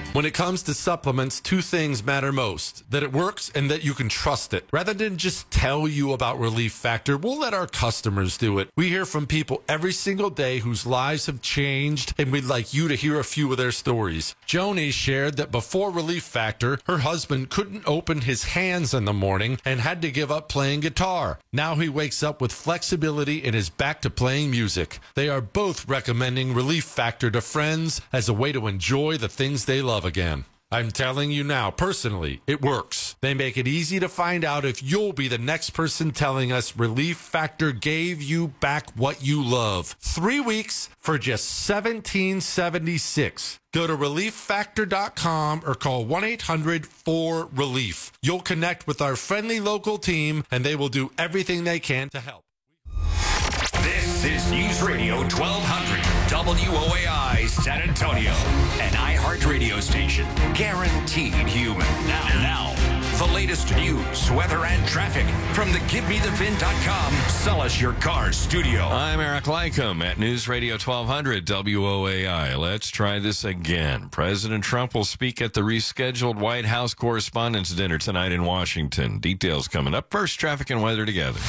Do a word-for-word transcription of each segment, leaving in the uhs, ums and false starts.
When it comes to supplements, two things matter most: that it works and that you can trust it. Rather than just tell you about Relief Factor, we'll let our customers do it. We hear from people every single day whose lives have changed, and we'd like you to hear a few of their stories. Joni shared that before Relief Factor, her husband couldn't open his hands in the morning and had to give up playing guitar. Now he wakes up with flexibility and is back to playing music. They are both recommending Relief Factor to friends as a way to enjoy the things they love again. I'm telling you now, personally, it works. They make it easy to find out if you'll be the next person telling us Relief Factor gave you back what you love. Three weeks for just seventeen seventy-six. Go to relief factor dot com or call one eight hundred four relief. You'll connect with our friendly local team, and they will do everything they can to help. This is News Radio twelve hundred W O A I San Antonio, an iHeart radio station, guaranteed human. Now, now, the latest news, weather, and traffic from the give me the vin dot com Sell Us Your Car studio. I'm Eric Lycum at News Radio twelve hundred W O A I. Let's try this again. President Trump will speak at the rescheduled White House Correspondents' Dinner tonight in Washington. Details coming up. First, traffic and weather together.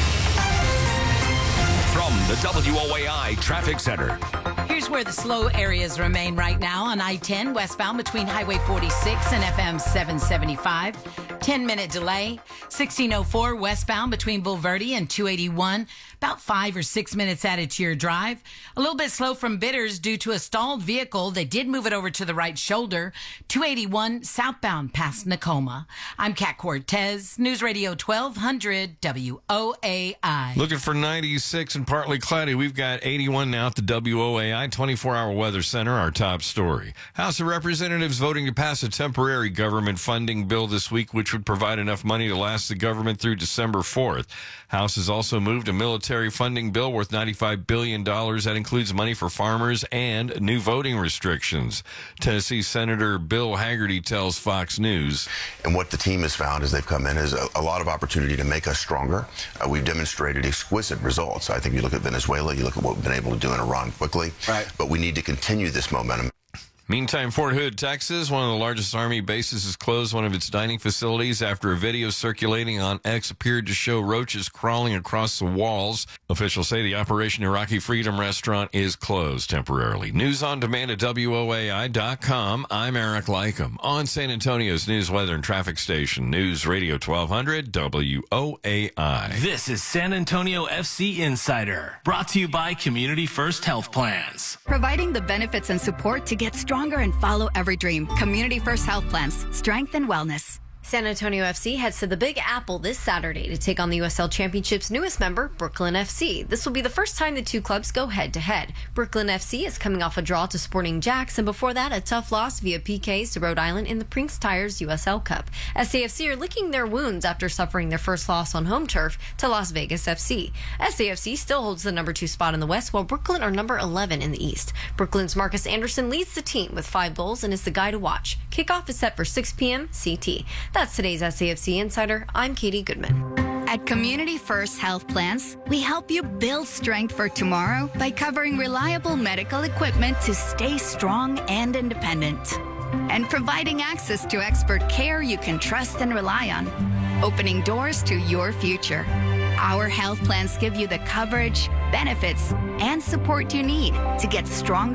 From the W O A I Traffic Center. Here's where the slow areas remain right now on I ten westbound between Highway forty-six and F M seven seventy-five. ten-minute delay. sixteen oh four westbound between Bulverde and two eighty-one. About five or six minutes added to your drive. A little bit slow from Bitters due to a stalled vehicle. They did move it over to the right shoulder. two eighty-one southbound past Nakoma. I'm Kat Cortez, News Radio twelve hundred W O A I. Looking for ninety-six and partly cloudy. We've got eighty-one now at the W O A I twenty-four hour Weather Center, our top story. House of Representatives voting to pass a temporary government funding bill this week, which would provide enough money to last the government through December fourth. House has also moved a military funding bill worth ninety-five billion dollars. That includes money for farmers and new voting restrictions. Tennessee Senator Bill Haggerty tells Fox News. And what the team has found as they've come in is a, a lot of opportunity to make us stronger. Uh, we've demonstrated exquisite results. I think you look at Venezuela, you look at what we've been able to do in Iran quickly. Right. But we need to continue this momentum. Meantime, Fort Hood, Texas, one of the largest Army bases, has closed one of its dining facilities after a video circulating on X appeared to show roaches crawling across the walls. Officials say the Operation Iraqi Freedom restaurant is closed temporarily. News on demand at W O A I dot com. I'm Eric Lycum on San Antonio's news, weather, and traffic station, News Radio twelve hundred W O A I. This is San Antonio F C Insider, brought to you by Community First Health Plans. Providing the benefits and support to get stronger and follow every dream. Community First Health Plans. Strength and wellness. San Antonio F C heads to the Big Apple this Saturday to take on the U S L Championship's newest member, Brooklyn F C. This will be the first time the two clubs go head-to-head. Brooklyn F C is coming off a draw to Sporting Jacks, and before that, a tough loss via P Ks to Rhode Island in the Prince Tires U S L Cup. S A F C are licking their wounds after suffering their first loss on home turf to Las Vegas F C. S A F C still holds the number two spot in the West, while Brooklyn are number eleven in the East. Brooklyn's Marcus Anderson leads the team with five goals and is the guy to watch. Kickoff is set for six p.m. C T. That's today's S A F C Insider. I'm Katie Goodman. At Community First Health Plans, we help you build strength for tomorrow by covering reliable medical equipment to stay strong and independent, and providing access to expert care you can trust and rely on, opening doors to your future. Our health plans give you the coverage, benefits, and support you need to get stronger